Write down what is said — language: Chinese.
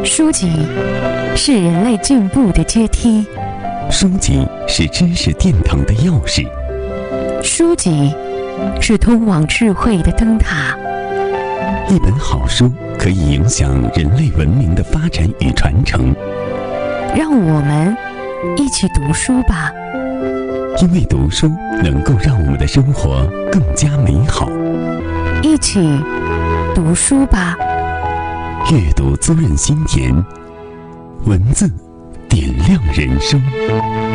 书籍是人类进步的阶梯， 书籍是知识殿堂的钥匙， 书籍是通往智慧的灯塔。 一本好书可以影响人类文明的发展与传承。 让我们一起读书吧， 因为读书能够让我们的生活更加美好。 一起读书吧， 阅读滋润心田，文字点亮人生。